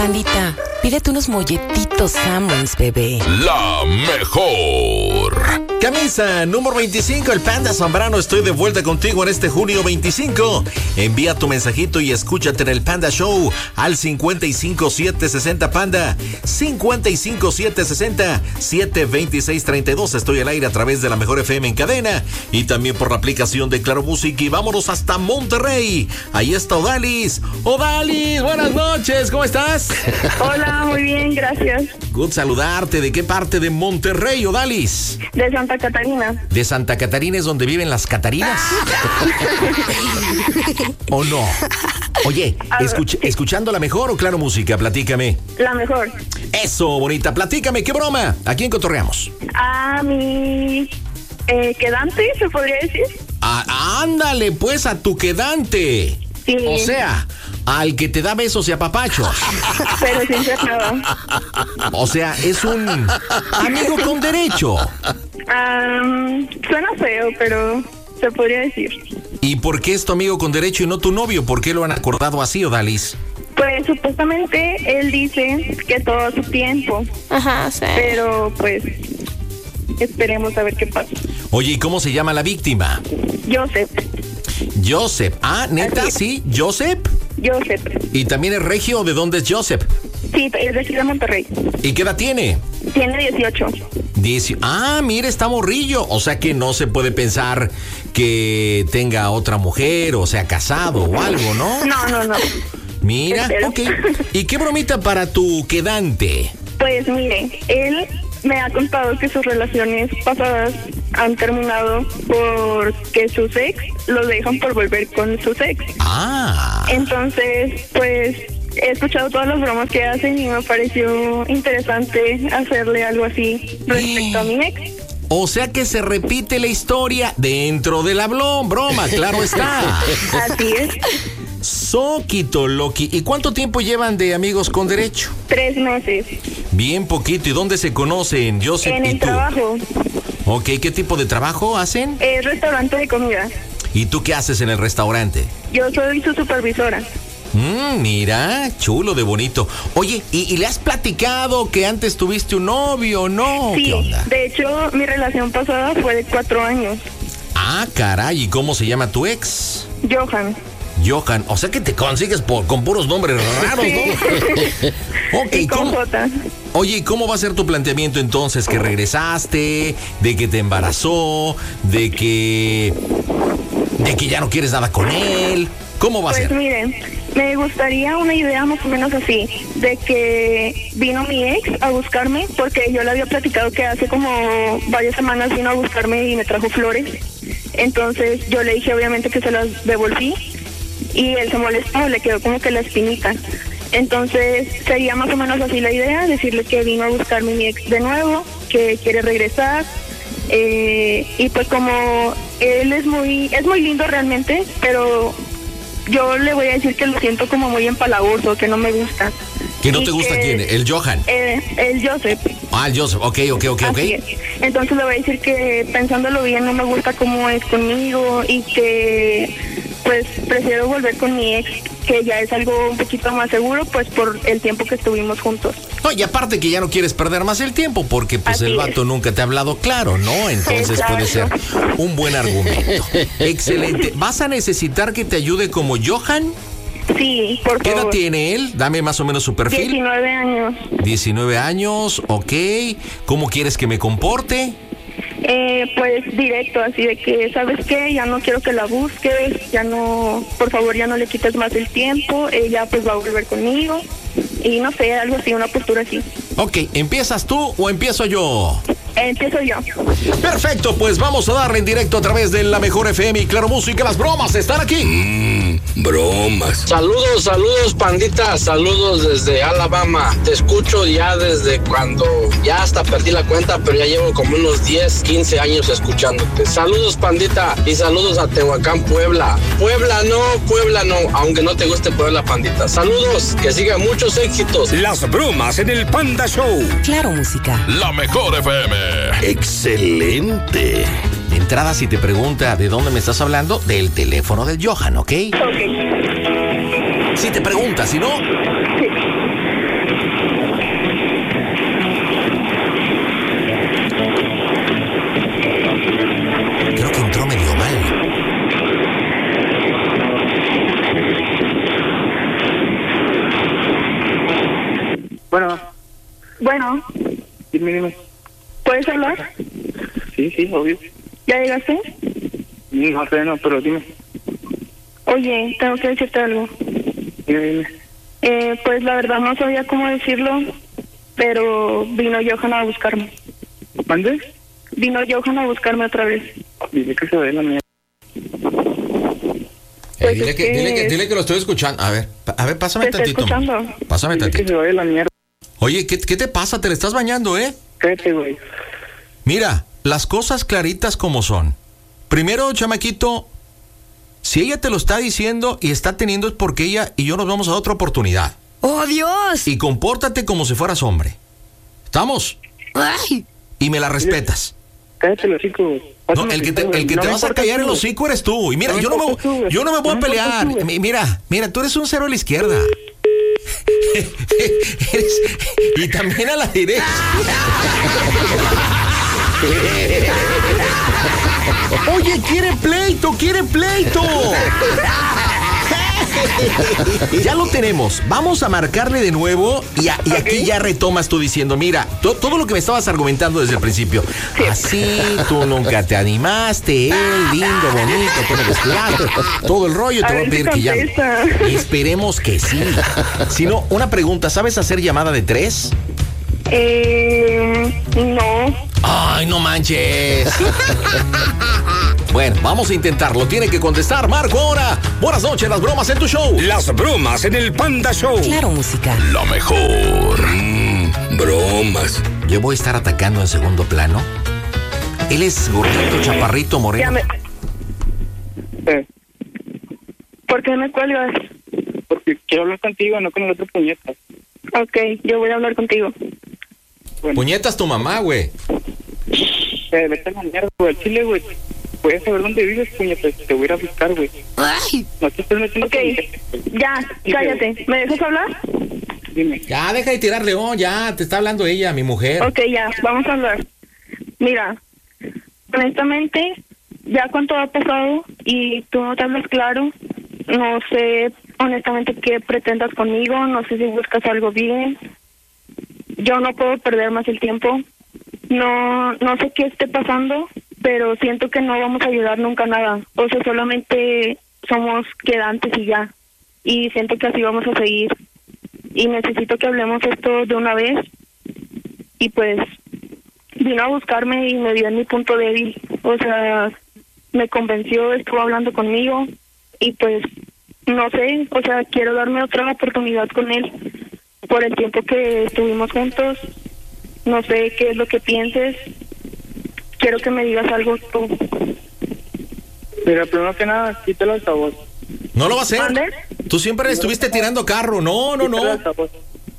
pandita, pídete unos molletitos Samuels, bebé. La mejor. Camisa número 25, el Panda Zambrano. Estoy de vuelta contigo en este junio 25. Envía tu mensajito y escúchate en el Panda Show al 55760 Panda. 55760-72632. Estoy al aire a través de la Mejor FM en cadena y también por la aplicación de Claro Music. Y vámonos hasta Monterrey. Ahí está Odalis. Odalis, buenas noches. ¿Cómo estás? Hola, muy bien, gracias. Good saludarte. ¿De qué parte de Monterrey, Odalis? De Santa Catarina. ¿De Santa Catarina es donde viven las Catarinas? ¿O no? Oye, ¿escuchando la mejor o Claro Música? Platícame. La mejor. Eso, bonita. Platícame, ¿qué broma? ¿A quién cotorreamos? A mi quedante, ¿se podría decir? Ándale, pues, a tu quedante. Sí. O sea, al que te da besos y apapachos. Pero sin ser nada. O sea, es un amigo con derecho. Suena feo, pero se podría decir. ¿Y por qué es tu amigo con derecho y no tu novio? ¿Por qué lo han acordado así, Odalis? Pues supuestamente él dice que todo a su tiempo. Ajá, sí. Pero pues esperemos a ver qué pasa. Oye, ¿y cómo se llama la víctima? Joseph. Joseph. Ah, ¿neta? Sí, Joseph. Joseph. ¿Y también es regio? ¿De dónde es Joseph? Sí, es de aquí de Monterrey. ¿Y qué edad tiene? Tiene 18. Mira, está morrillo. O sea que no se puede pensar que tenga otra mujer o sea casado o algo, ¿no? No. Mira, Espero. ok. ¿Y qué bromita para tu quedante? Pues mire, él me ha contado que sus relaciones pasadas han terminado porque sus ex lo dejan por volver con sus ex. Entonces, pues he escuchado todas las bromas que hacen y me pareció interesante hacerle algo así respecto a mi ex. O sea que se repite la historia dentro de la broma, claro está. Así es. Soquito Loki. ¿Y cuánto tiempo llevan de amigos con derecho? 3 meses. Bien poquito. ¿Y dónde se conocen, Joseph En y el tú? trabajo. Ok, ¿qué tipo de trabajo hacen? Restaurante de comida. ¿Y tú qué haces en el restaurante? Yo soy su supervisora. Mira, chulo de bonito. Oye, ¿y le has platicado que antes tuviste un novio o no? Sí, ¿Qué onda? de hecho, mi relación pasada fue de 4 años. Ah, caray, ¿y cómo se llama tu ex? Johan. Johan, o sea que te consigues con puros nombres raros, ¿no? Ok, Y con J. Oye, ¿y cómo va a ser tu planteamiento entonces? ¿Que regresaste? ¿De que te embarazó? ¿De que ya no quieres nada con él? ¿Cómo va a ser? Pues miren, me gustaría una idea más o menos así, de que vino mi ex a buscarme, porque yo le había platicado que hace como varias semanas vino a buscarme y me trajo flores. Entonces yo le dije obviamente que se las devolví y él se molestó, le quedó como que la espinita. Entonces sería más o menos así la idea, decirle que vino a buscarme mi ex de nuevo, que quiere regresar. Y pues como él es muy lindo realmente, pero yo le voy a decir que lo siento como muy empalagoso, que no me gusta. ¿Que no te gusta quién? ¿El Johan? El Joseph. Ah, el Joseph, ok. Así es. Entonces le voy a decir que pensándolo bien no me gusta cómo es conmigo y que pues prefiero volver con mi ex, que ya es algo un poquito más seguro, pues por el tiempo que estuvimos juntos. No, y aparte que ya no quieres perder más el tiempo, porque pues Así el vato es. nunca te ha hablado claro, ¿no? Entonces Exacto. puede ser un buen argumento. Excelente. ¿Vas a necesitar que te ayude como Johan? Sí, por ¿Qué edad favor. tiene él? Dame más o menos su perfil. 19 años. 19 años, ok. ¿Cómo quieres que me comporte? Pues directo, así de que, ¿sabes qué? Ya no quiero que la busques, ya no, por favor, ya no le quites más el tiempo, ella pues va a volver conmigo, y no sé, algo así, una postura así. Ok, ¿empiezas tú o empiezo yo? Empiezo yo. Perfecto, pues vamos a darle en directo a través de la Mejor FM y Claro Música. Las bromas están aquí. Bromas. Saludos pandita, saludos desde Alabama. Te escucho ya desde cuando ya hasta perdí la cuenta, pero ya llevo como unos 10, 15 años escuchándote. Saludos pandita y saludos a Tehuacán, Puebla. Puebla no, aunque no te guste Puebla pandita. Saludos, que sigan muchos éxitos. Las bromas en el Panda Show. Claro Música. La Mejor FM. Excelente. De entrada, si te pregunta de dónde me estás hablando, del teléfono del Johan, ¿ok? Ok. Si te pregunta, si no, Bueno, Dime. ¿puedes hablar? Sí, obvio. ¿Ya llegaste? No sé, pero dime. Oye, tengo que decirte algo. Dime. Pues la verdad no sabía cómo decirlo, pero vino Johan a buscarme. ¿Mande? Vino Johan a buscarme otra vez. Dile que se vaya la mierda. Pues dile que lo estoy escuchando. A ver, pásame Te estoy tantito. escuchando. Pásame Dile que tantito. se vaya la mierda. Oye, ¿qué te pasa? Te le estás bañando, ¿eh? Cállate, güey. Mira, las cosas claritas como son. Primero, chamaquito, si ella te lo está diciendo y está teniendo es porque ella y yo nos vamos a otra oportunidad. ¡Oh, Dios! Y compórtate como si fueras hombre. ¿Estamos? ¡Ay! Y me la respetas. Cállate, los chicos. No, el que te vas a callar el hocico eres tú. Y mira, yo no me voy a pelear. Mira, tú eres un cero a la izquierda. Y también a la derecha. Oye, quiere pleito. Ya lo tenemos. Vamos a marcarle de nuevo y aquí ya retomas tú diciendo, mira, todo lo que me estabas argumentando desde el principio. Así, tú nunca te animaste, él, lindo, bonito, tú me descuidaste, todo el rollo, te voy a pedir que ya. Esperemos que sí. Si no, una pregunta, ¿sabes hacer llamada de 3? No. ¡Ay, no manches! Bueno, vamos a intentarlo. Tiene que contestar Marco ahora. Buenas noches, las bromas en tu show. Las bromas en el Panda Show. Claro, música. La mejor. Bromas. Yo voy a estar atacando en segundo plano. Él es gordito, chaparrito, moreno. ¿Por qué me cuelgas? Porque quiero hablar contigo, no con el otro puñeta. Ok, yo voy a hablar contigo. Bueno, Puñetas tu mamá, güey. vete a la mierda, güey. Al chile, güey. Voy a saber dónde vives, puñetas. Te voy a ir a buscar, güey. ¡Ay! No te estés metiendo. Ok, ya, cállate. ¿Me dejas hablar? Dime. Ya, deja de tirar león, ya. Te está hablando ella, mi mujer. Ok, ya, vamos a hablar. Mira, honestamente, ya con todo ha pasado y tú no te hablas claro, no sé honestamente qué pretendas conmigo, no sé si buscas algo bien. Yo no puedo perder más el tiempo. No sé qué esté pasando, pero siento que no vamos a ayudar nunca a nada. O sea, solamente somos quedantes y ya. Y siento que así vamos a seguir. Y necesito que hablemos esto de una vez. Y pues vino a buscarme y me dio en mi punto débil. O sea, me convenció, estuvo hablando conmigo. Y pues, no sé, o sea, quiero darme otra oportunidad con él. Por el tiempo que estuvimos juntos, no sé qué es lo que pienses. Quiero que me digas algo tú. Mira, primero que nada, quítalo el altavoz. No lo va a hacer. ¿Mande? Tú siempre le estuviste tirando carro. No. Quítalo el altavoz.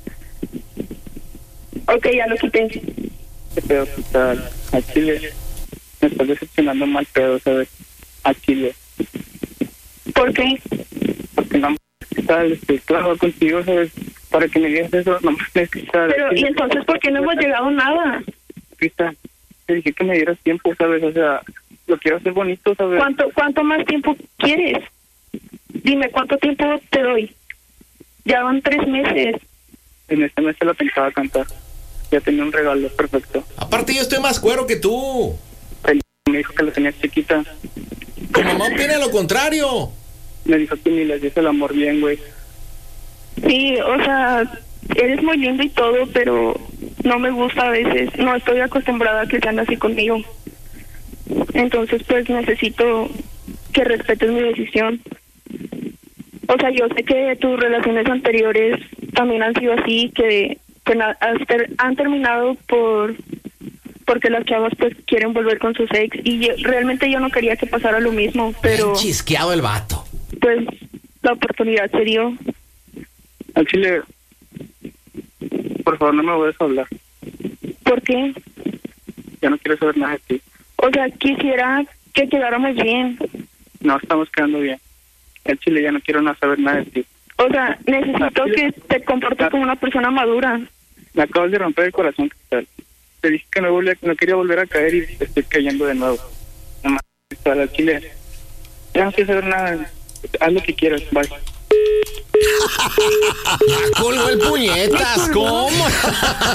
Ok, ya lo quité. Qué pedo, total. A Chile. Me estás decepcionando mal pedo, ¿sabes? A Chile. ¿Por qué? Porque no tal, trabajo contigo, ¿sabes? Para que me digas eso, no me escuchar. Pero, ¿y entonces por qué no hemos llegado a nada? Crista, te dije que me dieras tiempo, ¿sabes? O sea, lo quiero hacer bonito, ¿sabes? ¿Cuánto más tiempo quieres? Dime, ¿cuánto tiempo te doy? Ya van 3 meses. En este mes se la pensaba cantar. Ya tenía un regalo perfecto. Aparte, yo estoy más cuero que tú. Me dijo que la tenía chiquita. Tu mamá opina lo contrario. Me dijo que ni les dice el amor bien, güey. Sí, o sea, eres muy lindo y todo, pero no me gusta a veces. No estoy acostumbrada a que sean así conmigo. Entonces, pues necesito que respetes mi decisión. O sea, yo sé que tus relaciones anteriores también han sido así, que pues, han terminado porque las chavas pues quieren volver con sus ex y realmente yo no quería que pasara lo mismo, pero Bien chisqueado el vato. pues la oportunidad se dio. Al Chile, por favor, no me vuelvas a hablar. ¿Por qué? Ya no quiero saber nada de ti. O sea, quisiera que quedáramos bien. No estamos quedando bien. Al Chile ya no quiero saber nada de ti. O sea, necesito que te comportes como una persona madura. Me acabas de romper el corazón, Cristal. Te dije que no quería volver a caer y estoy cayendo de nuevo. No más, Cristal, al Chile. Ya no quiero saber nada. Haz lo que quieras. Bye. Ya colgó el puñetas, ¿cómo?